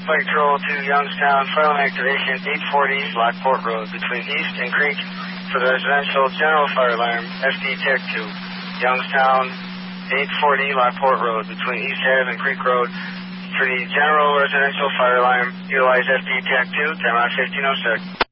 Spike Patrol to Youngstown, fire alarm activation 840 Lockport Road between East and Creek for the residential general fire alarm, FD Tech 2. Youngstown, 840 Lockport Road between East Ave and Creek Road. For the general residential fire alarm, utilize FD Tech 2, time out 1506.